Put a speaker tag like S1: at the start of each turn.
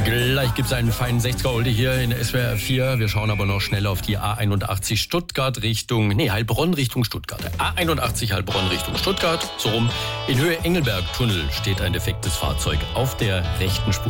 S1: Gleich gibt es einen feinen 60er Oldie hier in SWR 4. Wir schauen aber noch schnell auf die A81 Heilbronn Richtung Stuttgart. A81 Heilbronn Richtung Stuttgart. So rum. In Höhe Engelberg-Tunnel steht ein defektes Fahrzeug auf der rechten Spur.